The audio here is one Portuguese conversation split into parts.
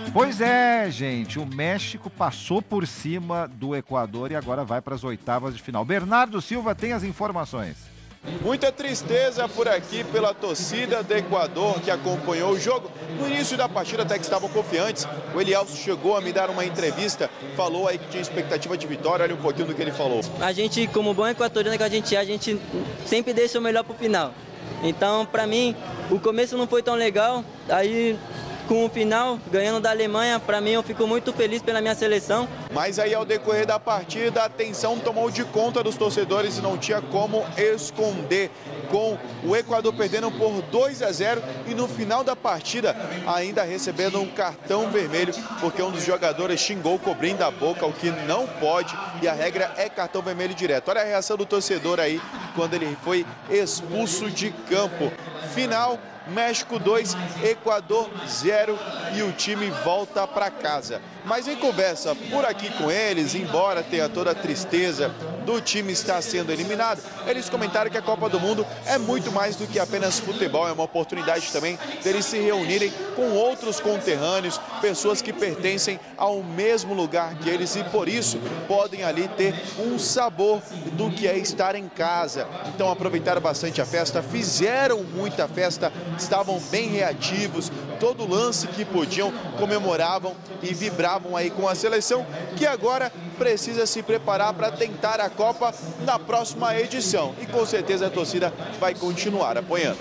Pois é, gente, o México passou por cima do Equador e agora vai para as oitavas de final. Bernardo Silva tem as informações. Muita tristeza por aqui pela torcida do Equador que acompanhou o jogo. No início da partida até que estavam confiantes. O Elielso chegou a me dar uma entrevista, falou aí que tinha expectativa de vitória. Olha um pouquinho do que ele falou. A gente, como bom equatoriano que a gente sempre deixa o melhor pro final. Então, para mim, o começo não foi tão legal. Aí, com o final, ganhando da Alemanha, para mim eu fico muito feliz pela minha seleção. Mas aí ao decorrer da partida, a tensão tomou de conta dos torcedores e não tinha como esconder, com o Equador perdendo por 2-0 e no final da partida ainda recebendo um cartão vermelho, porque um dos jogadores xingou cobrindo a boca, o que não pode, e a regra é cartão vermelho direto. Olha a reação do torcedor aí quando ele foi expulso de campo. Final, México 2, Equador 0 e o time volta para casa. Mas em conversa por aqui com eles, embora tenha toda a tristeza do time estar sendo eliminado, eles comentaram que a Copa do Mundo é muito mais do que apenas futebol, é uma oportunidade também deles se reunirem com outros conterrâneos, pessoas que pertencem ao mesmo lugar que eles e por isso podem ali ter um sabor do que é estar em casa. Então aproveitaram bastante a festa, fizeram muita festa, estavam bem reativos, todo lance que podiam comemoravam e vibravam aí com a seleção, que agora precisa se preparar para tentar a Copa na próxima edição. E com certeza a torcida vai continuar apoiando.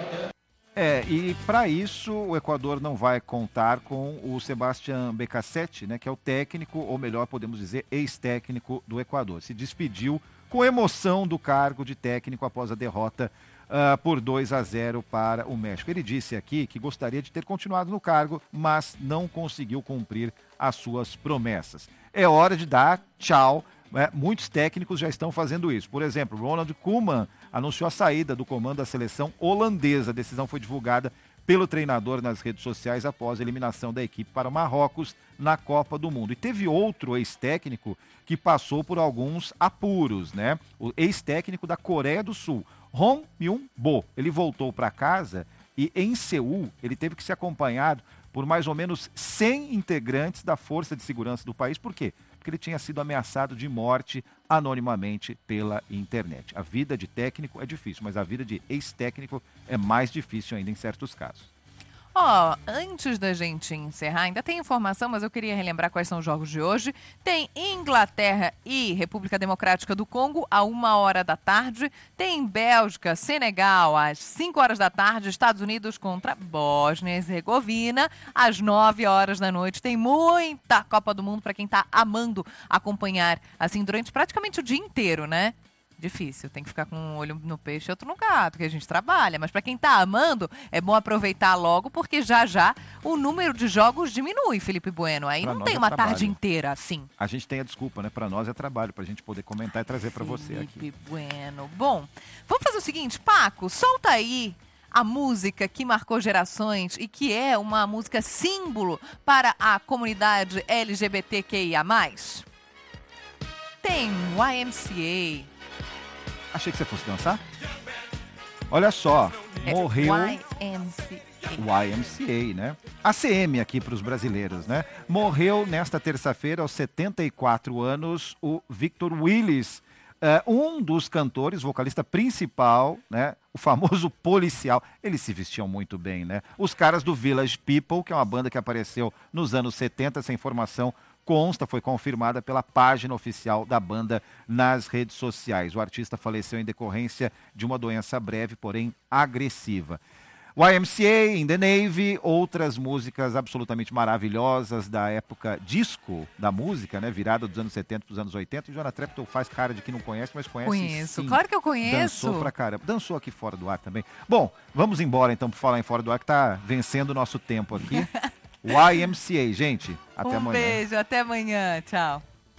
E para isso o Equador não vai contar com o Sebastián Becassetti, né, que é o técnico, ou melhor, podemos dizer, ex-técnico do Equador. Se despediu com emoção do cargo de técnico após a derrota por 2-0 para o México. Ele disse aqui que gostaria de ter continuado no cargo, mas não conseguiu cumprir as suas promessas. É hora de dar tchau. Muitos técnicos já estão fazendo isso. Por exemplo, Ronald Koeman anunciou a saída do comando da seleção holandesa. A decisão foi divulgada pelo treinador nas redes sociais após a eliminação da equipe para o Marrocos na Copa do Mundo. E teve outro ex-técnico que passou por alguns apuros, né? O ex-técnico da Coreia do Sul, Hong Myung-bo. Ele voltou para casa e em Seul ele teve que ser acompanhado por mais ou menos 100 integrantes da Força de Segurança do país. Por quê? Porque ele tinha sido ameaçado de morte anonimamente pela internet. A vida de técnico é difícil, mas a vida de ex-técnico é mais difícil ainda em certos casos. Antes da gente encerrar, ainda tem informação, mas eu queria relembrar quais são os jogos de hoje. Tem Inglaterra e República Democrática do Congo, à 1h da tarde. Tem Bélgica, Senegal, às 5h da tarde. Estados Unidos contra Bósnia e Herzegovina, às 9h da noite. Tem muita Copa do Mundo para quem está amando acompanhar, assim, durante praticamente o dia inteiro, né? Difícil, tem que ficar com um olho no peixe e outro no gato, que a gente trabalha. Mas para quem tá amando, é bom aproveitar logo, porque já o número de jogos diminui, Felipe Bueno. Aí não tem uma tarde inteira assim. A gente tem a desculpa, né? Para nós é trabalho, pra gente poder comentar e trazer para você aqui. Felipe Bueno. Bom, vamos fazer o seguinte, Paco, solta aí a música que marcou gerações e que é uma música símbolo para a comunidade LGBTQIA+. Tem YMCA. Achei que você fosse dançar. Olha só, morreu YMCA, né? ACM aqui para os brasileiros, né? Morreu nesta terça-feira, aos 74 anos, o Victor Willis, um dos cantores, vocalista principal, né? O famoso policial. Eles se vestiam muito bem, né? Os caras do Village People, que é uma banda que apareceu nos anos 70, essa informação foi confirmada pela página oficial da banda nas redes sociais. O artista faleceu em decorrência de uma doença breve, porém agressiva. YMCA, In the Navy, outras músicas absolutamente maravilhosas da época disco da música, né? Virada dos anos 70 para os anos 80. E Joana Treptow faz cara de que não conhece, mas conhece. Conheço, sim. Claro que eu conheço. Dançou pra caramba. Dançou aqui fora do ar também. Bom, vamos embora então para falar em fora do ar, que tá vencendo o nosso tempo aqui. YMCA, gente. Até amanhã. Um beijo, até amanhã. Tchau.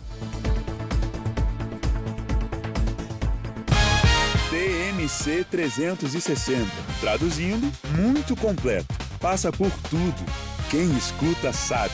TMC 360. Traduzindo, muito completo. Passa por tudo. Quem escuta sabe.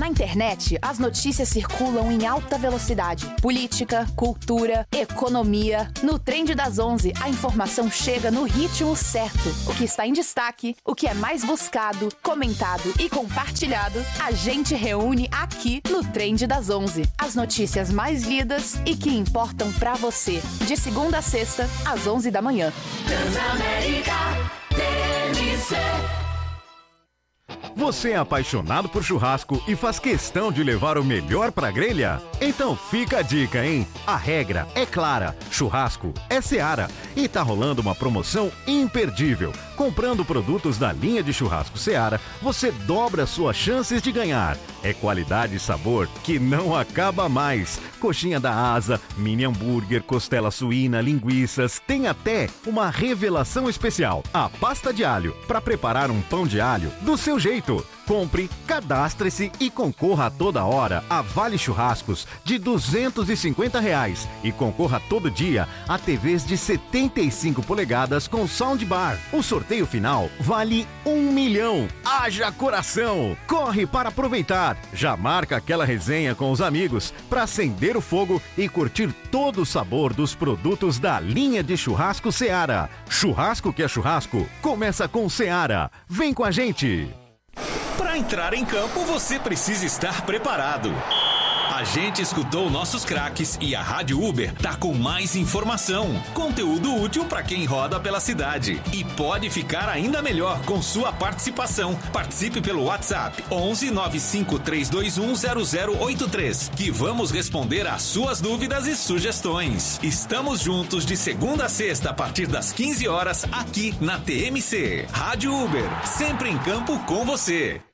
Na internet, as notícias circulam em alta velocidade. Política, cultura, economia. No Trend das 11, a informação chega no ritmo certo. O que está em destaque, o que é mais buscado, comentado e compartilhado, a gente reúne aqui no Trend das 11. As notícias mais lidas e que importam pra você. De segunda a sexta, às 11 da manhã. Transamérica TMC. Você é apaixonado por churrasco e faz questão de levar o melhor pra grelha? Então fica a dica, hein? A regra é clara, churrasco é Seara e tá rolando uma promoção imperdível. Comprando produtos da linha de churrasco Seara, você dobra suas chances de ganhar. É qualidade e sabor que não acaba mais. Coxinha da asa, mini hambúrguer, costela suína, linguiças, tem até uma revelação especial, a pasta de alho, para preparar um pão de alho do seu jeito. Compre, cadastre-se e concorra a toda hora a Vale Churrascos de R$250 e concorra todo dia a TVs de 75 polegadas com soundbar. O sorteio final vale R$1 milhão. Haja coração! Corre para aproveitar. Já marca aquela resenha com os amigos para acender o fogo e curtir todo o sabor dos produtos da linha de churrasco Seara. Churrasco que é churrasco, começa com Seara. Vem com a gente! Para entrar em campo, você precisa estar preparado. A gente escutou nossos craques e a Rádio Uber tá com mais informação, conteúdo útil para quem roda pela cidade. E pode ficar ainda melhor com sua participação. Participe pelo WhatsApp 11 95321 0083, que vamos responder às suas dúvidas e sugestões. Estamos juntos de segunda a sexta a partir das 15 horas aqui na TMC. Rádio Uber, sempre em campo com você.